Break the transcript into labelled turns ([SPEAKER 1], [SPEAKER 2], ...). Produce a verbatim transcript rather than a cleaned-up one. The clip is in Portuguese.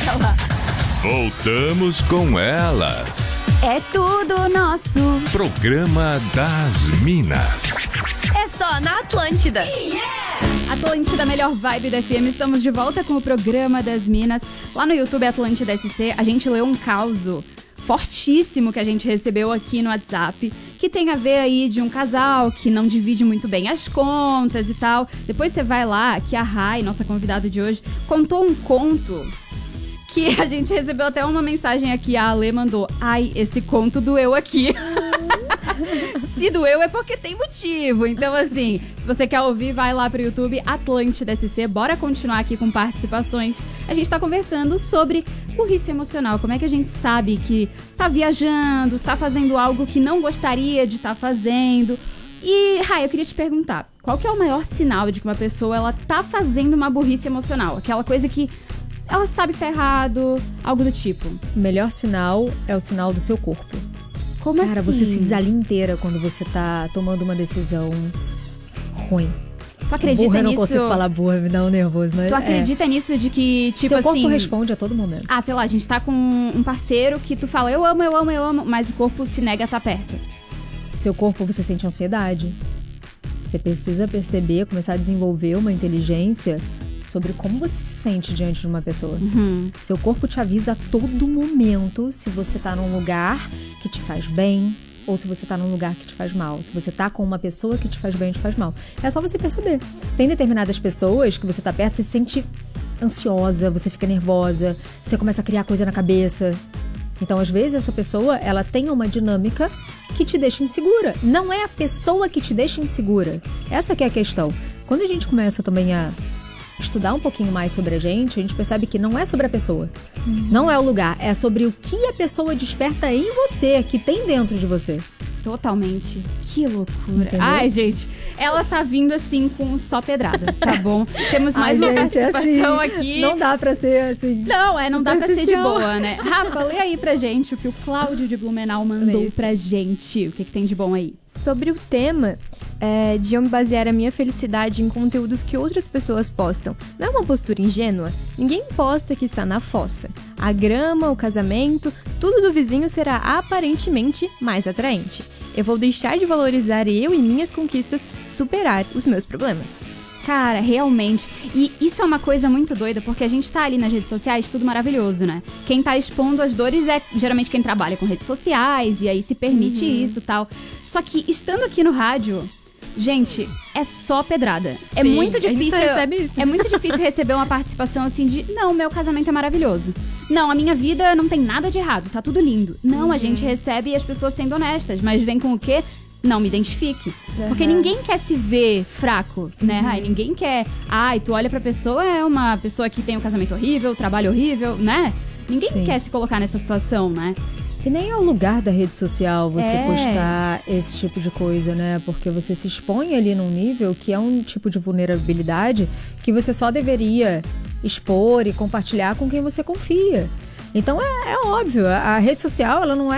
[SPEAKER 1] ela.
[SPEAKER 2] Voltamos com elas.
[SPEAKER 1] É tudo nosso.
[SPEAKER 2] Programa das Minas.
[SPEAKER 1] É só na Atlântida. Atlântida, melhor vibe da F M. Estamos de volta com o Programa das Minas. Lá no YouTube Atlântida S C, a gente leu um causo fortíssimo que a gente recebeu aqui no WhatsApp, que tem a ver aí de um casal que não divide muito bem as contas e tal. Depois você vai lá, que a Rai, nossa convidada de hoje, contou um conto que a gente recebeu até uma mensagem aqui, a Ale mandou: ai, esse conto doeu aqui. Se doeu é porque tem motivo. Então, assim, se você quer ouvir, vai lá pro YouTube Atlântida S C. Bora continuar aqui com participações. A gente tá conversando sobre burrice emocional. Como é que a gente sabe que tá viajando, tá fazendo algo que não gostaria de estar fazendo. E, Rai, eu queria te perguntar, qual que é o maior sinal de que uma pessoa ela tá fazendo uma burrice emocional? Aquela coisa que ela sabe que tá errado, algo do tipo.
[SPEAKER 3] O melhor sinal é o sinal do seu corpo.
[SPEAKER 1] Como
[SPEAKER 3] Cara,
[SPEAKER 1] assim?
[SPEAKER 3] você se desalinha inteira quando você tá tomando uma decisão ruim.
[SPEAKER 1] Tu acredita
[SPEAKER 3] burra, eu não
[SPEAKER 1] nisso?
[SPEAKER 3] consigo falar burra, me dá um nervoso, mas
[SPEAKER 1] Tu acredita
[SPEAKER 3] é.
[SPEAKER 1] nisso de que, tipo
[SPEAKER 3] Seu
[SPEAKER 1] assim...
[SPEAKER 3] corpo responde a todo momento.
[SPEAKER 1] Ah, sei lá, a gente tá com um parceiro que tu fala, eu amo, eu amo, eu amo, mas o corpo se nega a estar perto.
[SPEAKER 3] Seu corpo, você sente ansiedade. Você precisa perceber, começar a desenvolver uma inteligência sobre como você se sente diante de uma pessoa.
[SPEAKER 1] Uhum.
[SPEAKER 3] Seu corpo te avisa a todo momento se você tá num lugar que te faz bem ou se você tá num lugar que te faz mal. Se você tá com uma pessoa que te faz bem ou te faz mal. É só você perceber. Tem determinadas pessoas que você tá perto, você se sente ansiosa, você fica nervosa, você começa a criar coisa na cabeça. Então, às vezes, essa pessoa, ela tem uma dinâmica que te deixa insegura. Não é a pessoa que te deixa insegura. Essa que é a questão. Quando a gente começa também a estudar um pouquinho mais sobre a gente, a gente percebe que não é sobre a pessoa. Uhum. Não é o lugar, é sobre o que a pessoa desperta em você, que tem dentro de você.
[SPEAKER 1] Totalmente. Que loucura.
[SPEAKER 3] Entendeu? Ai,
[SPEAKER 1] gente, ela tá vindo assim com só pedrada, tá bom? Temos mais
[SPEAKER 3] Ai,
[SPEAKER 1] uma
[SPEAKER 3] gente,
[SPEAKER 1] participação
[SPEAKER 3] assim,
[SPEAKER 1] aqui.
[SPEAKER 3] Não dá pra ser assim.
[SPEAKER 1] Não, é, não dá pra ser de
[SPEAKER 3] superficial.
[SPEAKER 1] boa, né? Rafa, lê aí pra gente o que o Cláudio de Blumenau mandou
[SPEAKER 4] Beleza.
[SPEAKER 1] pra gente. O que, que tem de bom aí?
[SPEAKER 4] Sobre o tema é, de eu me basear a minha felicidade em conteúdos que outras pessoas postam. Não é uma postura ingênua? Ninguém posta que está na fossa. A grama, o casamento, tudo do vizinho será aparentemente mais atraente. Eu vou deixar de valorizar eu e minhas conquistas, superar os meus problemas.
[SPEAKER 1] Cara, realmente. E isso é uma coisa muito doida, porque a gente tá ali nas redes sociais, tudo maravilhoso, né? Quem tá expondo as dores é geralmente quem trabalha com redes sociais, e aí se permite
[SPEAKER 4] Uhum.
[SPEAKER 1] isso e tal. Só que estando aqui no rádio, gente, é só pedrada. é
[SPEAKER 4] Sim,
[SPEAKER 1] muito
[SPEAKER 4] a gente
[SPEAKER 1] difícil.
[SPEAKER 4] só recebe isso.
[SPEAKER 1] É muito difícil receber uma participação assim de, não, meu casamento é maravilhoso. Não, a minha vida não tem nada de errado, tá tudo lindo. Não,
[SPEAKER 4] Uhum.
[SPEAKER 1] a gente recebe as pessoas sendo honestas, mas vem com o quê? Não me identifique.
[SPEAKER 4] Uhum.
[SPEAKER 1] Porque ninguém quer se ver fraco, né, Rai? Ninguém quer... Ai, tu olha pra pessoa, é uma pessoa que tem um casamento horrível, trabalho horrível, né? Ninguém
[SPEAKER 3] Sim.
[SPEAKER 1] quer se colocar nessa situação, né?
[SPEAKER 3] E nem é o lugar da rede social você
[SPEAKER 1] É.
[SPEAKER 3] postar esse tipo de coisa, né? Porque você se expõe ali num nível que é um tipo de vulnerabilidade que você só deveria expor e compartilhar com quem você confia. Então é, é óbvio, a, a rede social ela não é